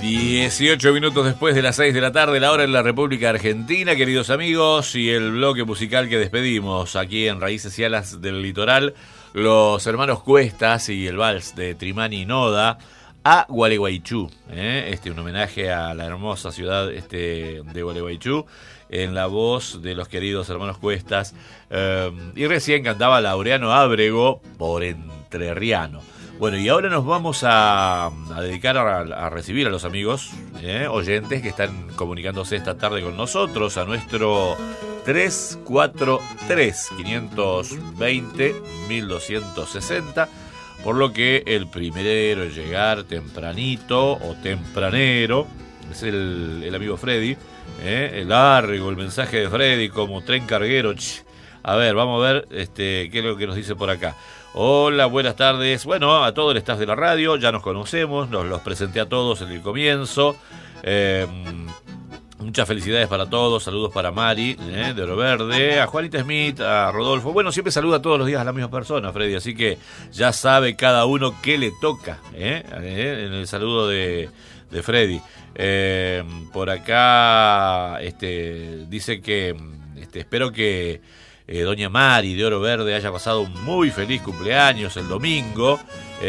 18 minutos después de las 6 de la tarde, la hora en la República Argentina, queridos amigos, y el bloque musical que despedimos aquí en Raíces y Alas del Litoral, los hermanos Cuestas y el vals de Trimani y Noda a Gualeguaychú, un homenaje a la hermosa ciudad de Gualeguaychú, en la voz de los queridos hermanos Cuestas, y recién cantaba Laureano Ábrego por Entrerriano. Bueno, y ahora nos vamos a dedicar a recibir a los amigos oyentes que están comunicándose esta tarde con nosotros a nuestro 343-520-1260, por lo que el primero en llegar tempranito o tempranero es el amigo Freddy. Largo el mensaje de Freddy como tren carguero. A ver, vamos a ver qué es lo que nos dice por acá. Hola, buenas tardes. Bueno, a todo el staff de la radio, ya nos conocemos, nos los presenté a todos en el comienzo. Muchas felicidades para todos, saludos para Mari, de Oro Verde, a Juanita Smith, a Rodolfo. Bueno, siempre saluda todos los días a la misma persona, Freddy, así que ya sabe cada uno qué le toca, en el saludo de Freddy. Por acá dice que espero que doña Mari de Oro Verde haya pasado un muy feliz cumpleaños el domingo,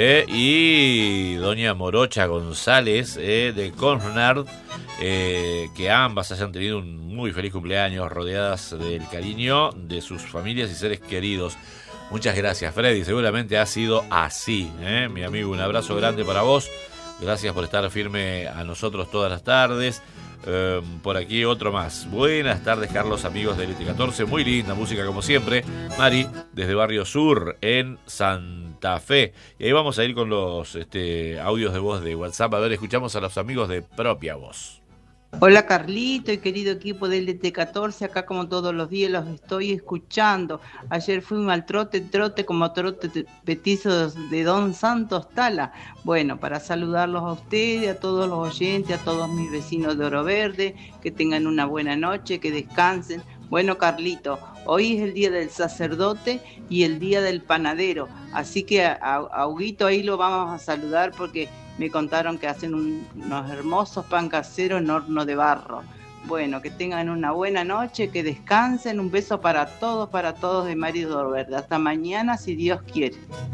y doña Morocha González de Cornard, que ambas hayan tenido un muy feliz cumpleaños rodeadas del cariño de sus familias y seres queridos. Muchas gracias, Freddy, seguramente ha sido así, mi amigo, un abrazo grande para vos, gracias por estar firme a nosotros todas las tardes. Por aquí otro más. Buenas tardes, Carlos, amigos del LT14. Muy linda música como siempre. Mari, desde Barrio Sur, en Santa Fe. Y ahí vamos a ir con los audios de voz de WhatsApp. A ver, escuchamos a los amigos de Propia Voz. Hola Carlito y querido equipo del LT14, acá como todos los días los estoy escuchando. Ayer fuimos al trote como trote petizo de Don Santos Tala. Bueno, para saludarlos a ustedes, a todos los oyentes, a todos mis vecinos de Oro Verde, que tengan una buena noche, que descansen. Bueno, Carlito, hoy es el día del sacerdote y el día del panadero, así que a Huguito ahí lo vamos a saludar porque me contaron que hacen unos hermosos pan caseros en horno de barro. Bueno, que tengan una buena noche, que descansen. Un beso para todos de Mari de Oro Verde. Hasta mañana, si Dios quiere.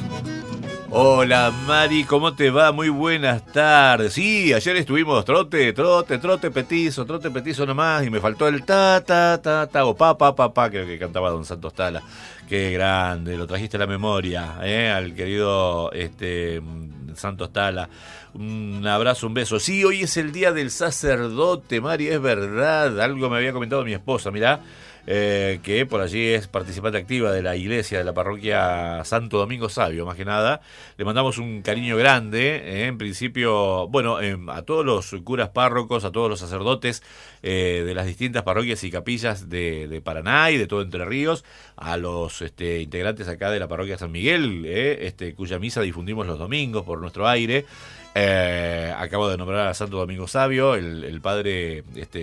Hola Mari, ¿cómo te va? Muy buenas tardes. Sí, ayer estuvimos trote petizo nomás, y me faltó el ta o pa, que cantaba Don Santos Tala. Qué grande, lo trajiste a la memoria, al querido Santos Tala. Un abrazo, un beso. Sí, hoy es el día del sacerdote, Mari, es verdad. Algo me había comentado mi esposa, mirá, que por allí es participante activa de la iglesia de la parroquia Santo Domingo Sabio, más que nada. Le mandamos un cariño grande, en principio, bueno, a todos los curas párrocos, a todos los sacerdotes de las distintas parroquias y capillas de Paraná y de todo Entre Ríos, a los integrantes acá de la parroquia San Miguel, cuya misa difundimos los domingos por nuestro aire. Acabo de nombrar a Santo Domingo Sabio, el padre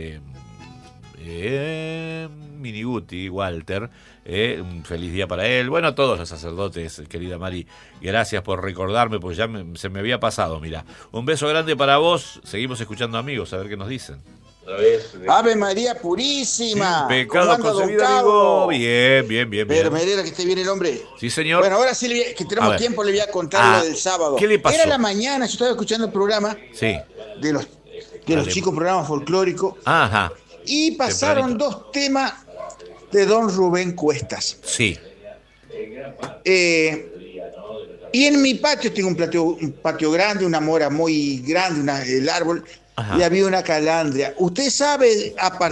Miniguti, Walter, un feliz día para él. Bueno, a todos los sacerdotes, querida Mari, gracias por recordarme, porque ya se me había pasado, mira. Un beso grande para vos, seguimos escuchando amigos, a ver qué nos dicen. Ave María Purísima. Pecado concebido, amigo. Bien. Pero me alegra que esté bien el hombre. Sí, señor. Bueno, ahora sí, que tenemos tiempo, le voy a contar lo del sábado. ¿Qué le pasó? Era la mañana, yo estaba escuchando el programa de los chicos programas folclóricos. Ajá. Y pasaron dos temas de don Rubén Cuestas. Sí. Y en mi patio tengo un patio grande, una mora muy grande, el árbol. Ajá. Y había una calandria. Usted sabe, a partir